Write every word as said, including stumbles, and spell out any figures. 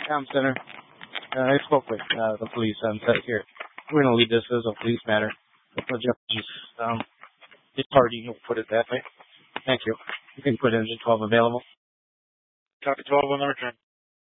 Town Center. Uh, I spoke with uh, the police on site here. We're going to leave this as a police matter. Um, it's hard, you can put it that way. Thank you. You can put engine twelve available. Copy twelve on the return.